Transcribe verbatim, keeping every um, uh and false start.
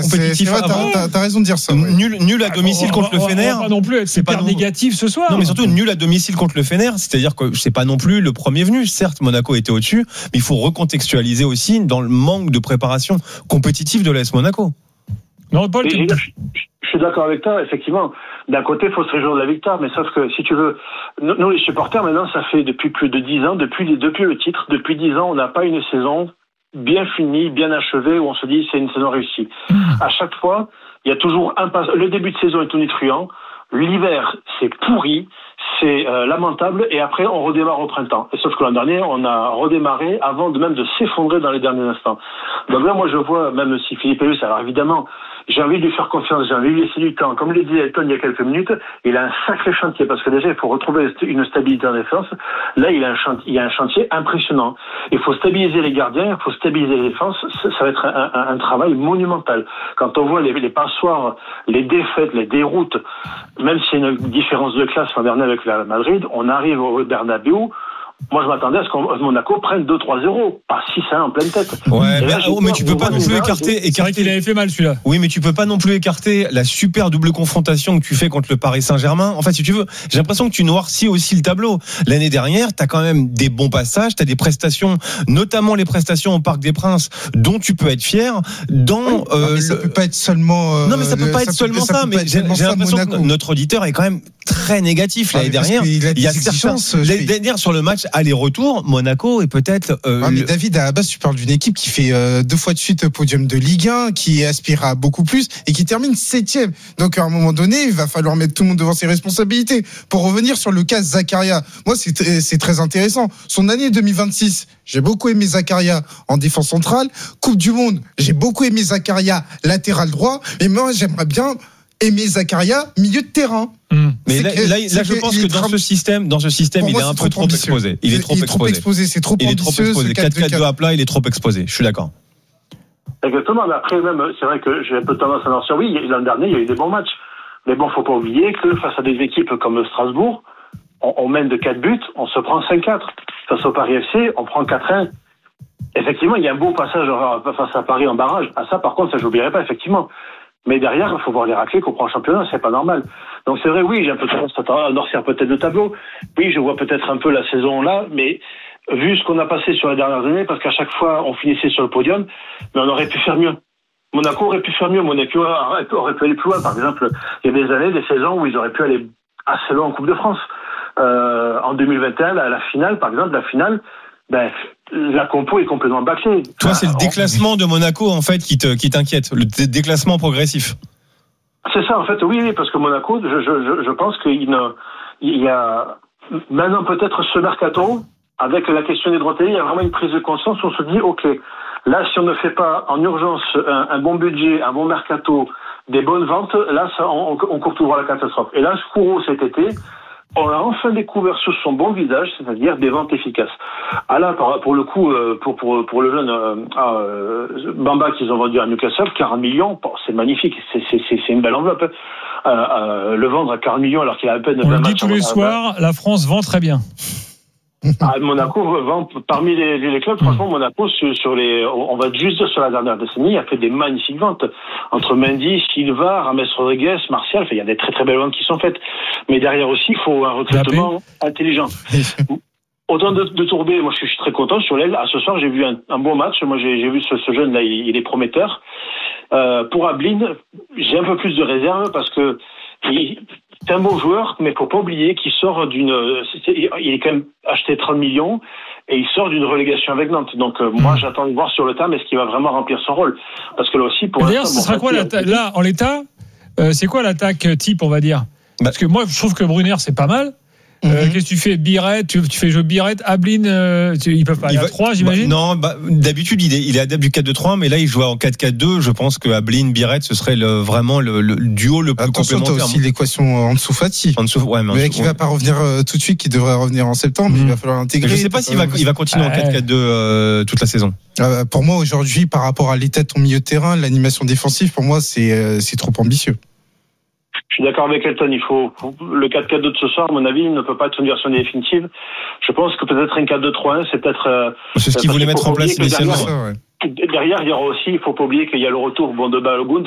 compétitif. C'est, c'est vrai, t'as, t'as raison de dire ça. Ouais. Nul, nul à domicile contre le Fener. Pas non plus être c'est super pas non... négatif ce soir. Non, mais surtout nul à domicile contre le Fener, c'est-à-dire que c'est pas non plus le premier venu. Certes, Monaco était au-dessus, mais il faut recontextualiser aussi dans le manque de préparation compétitive de l'A S Monaco. Non, Paul, tu... je, je suis d'accord avec toi, effectivement. D'un côté, il faut se réjouir de la victoire, mais sauf que, si tu veux, nous, les supporters, maintenant, ça fait depuis plus de dix ans, depuis, depuis le titre, depuis dix ans, on n'a pas une saison bien finie, bien achevée, où on se dit c'est une saison réussie. Mmh. À chaque fois, il y a toujours un pas. Le début de saison est tonitruant, l'hiver, c'est pourri, c'est euh, lamentable, et après, on redémarre au printemps. Et sauf que l'an dernier, on a redémarré avant de même de s'effondrer dans les derniers instants. Donc là, moi, je vois, même si Philippe Eus, alors évidemment, j'ai envie de lui faire confiance, j'ai envie de lui laisser du temps. Comme le disait Elton il y a quelques minutes, il a un sacré chantier, parce que déjà, il faut retrouver une stabilité en défense. Là, il a un chantier, il y a un chantier impressionnant. Il faut stabiliser les gardiens, il faut stabiliser les défenses. Ça, ça va être un, un, un travail monumental. Quand on voit les, les passoires, les défaites, les déroutes, même s'il y a une différence de classe l'an dernier avec la Madrid, on arrive au Bernabéu. Moi, je m'attendais à ce que Monaco prenne deux trois zéro, pas six un en pleine tête. Ouais, mais, oh, mais tu peux pas non plus écarter, écarter. C'est vrai qu'il avait fait mal celui-là. Oui, mais tu peux pas non plus écarter la super double confrontation que tu fais contre le Paris Saint-Germain. En fait, si tu veux, j'ai l'impression que tu noircis aussi le tableau. L'année dernière, t'as quand même des bons passages, t'as des prestations, notamment les prestations au Parc des Princes, dont tu peux être fier. Dans, oui, euh, non, mais ça le... peut pas être seulement. Euh, non, mais ça peut pas être ça seulement peut, ça. ça mais j'ai, j'ai l'impression que notre auditeur est quand même très négatif l'année ah, dernière. Il, a il y a certains. L'année dernière sur le match aller-retour, Monaco est peut-être. Euh, ah, mais le... David, à la base, tu parles d'une équipe qui fait euh, deux fois de suite le podium de Ligue un, qui aspire à beaucoup plus et qui termine septième. Donc à un moment donné, il va falloir mettre tout le monde devant ses responsabilités. Pour revenir sur le cas Zakaria, moi c'est t- c'est très intéressant. Son année deux mille vingt-six, j'ai beaucoup aimé Zakaria en défense centrale. Coupe du Monde, j'ai beaucoup aimé Zakaria latéral droit. Et moi, j'aimerais bien aimer Zakaria milieu de terrain. Mmh. Mais là, que, là, là je pense que dans trop... ce système, dans ce système, il moi, est un peu trop ambitieux. exposé. Il est trop, il est exposé. trop exposé. C'est trop il ambitieux. Il est trop exposé. quatre quatre deux à plat, il est trop exposé. Je suis d'accord. Exactement. Mais après, même, c'est vrai que j'ai un peu tendance à dire oui, l'an dernier, il y a eu des bons matchs. Mais bon, faut pas oublier que face à des équipes comme Strasbourg, on, on mène de quatre buts, on se prend cinq quatre. Face au Paris F C, on prend quatre un. Effectivement, il y a un beau passage face à Paris en barrage. À ça, par contre, ça, j'oublierai pas, effectivement. Mais derrière, il faut voir les raclés qu'on prend en championnat, c'est pas normal. Donc c'est vrai, oui, j'ai un peu tendance à noircir peut-être le tableau. Oui, je vois peut-être un peu la saison là, mais vu ce qu'on a passé sur les dernières années, parce qu'à chaque fois, on finissait sur le podium, mais on aurait pu faire mieux. Monaco aurait pu faire mieux, Monaco aurait pu aller plus loin. Par exemple, il y a des années, des saisons où ils auraient pu aller assez loin en Coupe de France. Euh, en deux mille vingt et un, la, la finale, par exemple, la finale, ben, la compo est complètement bâclée. Toi, c'est le déclassement de Monaco, en fait, qui, te, qui t'inquiète, le dé- déclassement progressif. C'est ça, en fait, oui, oui, parce que Monaco, je, je, je pense qu'il ne, il y a maintenant peut-être ce mercato, avec la question des droits télé, il y a vraiment une prise de conscience où on se dit, ok, là, si on ne fait pas en urgence un, un bon budget, un bon mercato, des bonnes ventes, là, ça, on, on court tout droit à la catastrophe. Et là, Skuro, cet été, on a enfin découvert sous son bon visage, c'est-à-dire des ventes efficaces. Ah là, pour le coup, pour, pour, pour le jeune euh, euh, Bamba qu'ils ont vendu à Newcastle, quarante millions, c'est magnifique, c'est, c'est, c'est, c'est une belle enveloppe. Euh, euh, le vendre à quarante millions alors qu'il a à peine... On le dit tous les soirs, la France vend très bien. Ah, Monaco vend parmi les, les clubs. Franchement, Monaco sur, sur les, on va juste dire sur la dernière décennie, a fait des magnifiques ventes entre Mendy, Silva, Rames Rodriguez, Martial. Enfin, il y a des très très belles ventes qui sont faites. Mais derrière aussi, il faut un recrutement intelligent. Autant de, de Tourbé, moi je suis très content sur l'aile. À ce soir, j'ai vu un, un bon match. Moi, j'ai, j'ai vu ce, ce jeune là, il, il est prometteur. Euh, pour Ablin, j'ai un peu plus de réserve parce que il, c'est un beau joueur, mais faut pas oublier qu'il sort d'une, il est quand même acheté trente millions et il sort d'une relégation avec Nantes. Donc euh, moi, j'attends de voir sur le terrain est-ce qu'il va vraiment remplir son rôle. Parce que là aussi, pour d'ailleurs, ce sera quoi l'atta- là en l'état, euh, c'est quoi l'attaque type, on va dire? Parce que moi, je trouve que Brunner, c'est pas mal. Euh, mm-hmm. Qu'est-ce que tu fais, Biret, tu, tu fais jeu Biret, Ablin, euh, tu, ils peuvent pas aller à trois, j'imagine. Bah, non, bah, d'habitude il est, il est adepte du quatre deux trois, mais là il joue en quatre quatre deux. Je pense que Ablin, Biret, ce serait le, vraiment le, le duo le plus Attention, complémentaire. T'as aussi l'équation en dessous Fati. En dessous, ouais, mais le mec qui ouais. va pas revenir euh, tout de suite, qui devrait revenir en septembre, mmh. mais il va falloir l'intégrer. Je sais pas s'il va, il va continuer en quatre quatre deux euh, toute la saison. Euh, pour moi aujourd'hui, par rapport à l'état de ton milieu de terrain, l'animation défensive, pour moi c'est euh, c'est trop ambitieux. Je suis d'accord avec Elton, il faut, le quatre quatre deux de ce soir, à mon avis, ne peut pas être une version définitive. Je pense que peut-être un quatre deux trois un, c'est peut-être... Euh, c'est ce qu'ils voulaient mettre en place initialement. Derrière, derrière, il y aura aussi, il faut pas oublier qu'il y a le retour bon, de Balogun,